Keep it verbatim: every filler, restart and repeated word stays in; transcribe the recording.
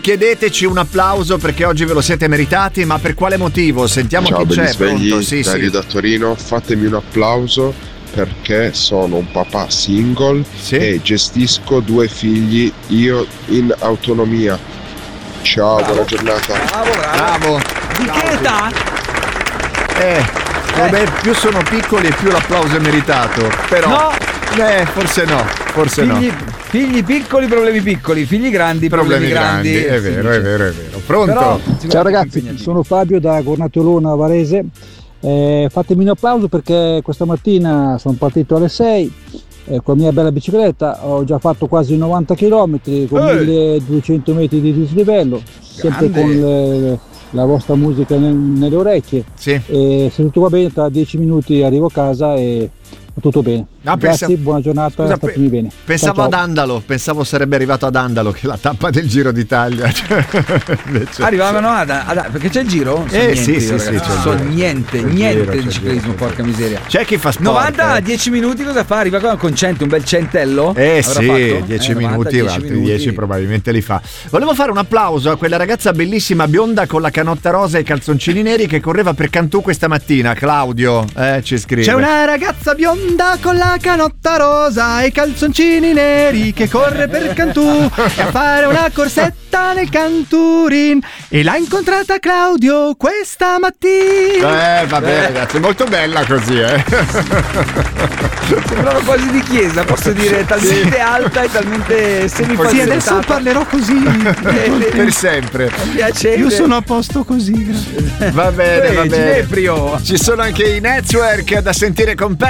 Chiedeteci un applauso perché oggi ve lo siete meritati, ma per quale motivo? Sentiamo Ciao, chi c'è. svegli, Pronto? Sì, Dario sì. da Torino, fatemi un applauso perché sono un papà single Sì. e gestisco due figli io in autonomia. Ciao, Bravo. buona giornata. Bravo, bravo. Bravo. Di che età? Eh, vabbè, più sono piccoli e più l'applauso è meritato. Però, No. eh, forse no, forse Figli, no. figli piccoli, problemi piccoli. Figli grandi, problemi, Problemi grandi, è Sì, vero, sì. è vero, è vero. Pronto? Però, Ciao ragazzi, sono Fabio da Cornatolona Varese. Eh, fatemi un applauso perché questa mattina sono partito alle sei eh, con la mia bella bicicletta, ho già fatto quasi novanta chilometri con Eh. milleduecento metri di dislivello, sempre Grande. con le- la vostra musica nel- nelle orecchie. Sì. E se tutto va bene, tra dieci minuti arrivo a casa e va tutto bene. Ah, Grazie, pensa- buona giornata, Scusa, statemi pe- bene. Pensavo Ciao, ad ciao. Andalo, pensavo sarebbe arrivato ad Andalo, che è la tappa del Giro d'Italia. Invece- Arrivavano ad, ad- perché c'è il giro? So Eh, niente, sì, io, sì, ragazzi. sì, c'è il so giro. niente, C'è il niente giro, c'è di il ciclismo, giro, porca c'è il miseria. C'è chi fa sport. novanta a eh. dieci minuti cosa fa? Arriva qua con cento, un bel centello? Eh Avrà sì, fatto? dieci Eh, novanta, minuti, dieci altri minuti. dieci probabilmente li fa. Volevo fare un applauso a quella ragazza bellissima bionda con la canotta rosa e i calzoncini neri che correva per Cantù questa mattina, Claudio, eh, ci scrive. C'è una ragazza bionda con la canotta rosa e i calzoncini neri che corre per Cantù e a fare una corsetta nel Canturin e l'ha incontrata Claudio questa mattina. Eh, vabbè, ragazzi, molto bella così, eh. Sembrava quasi di chiesa, posso dire, talmente alta e talmente Sì, semifalsettata. adesso parlerò così. Per sempre. Mi piace. Io sono a posto così, grazie. Va bene, va Ehi, bene. Gineprio. Ci sono anche i network da sentire con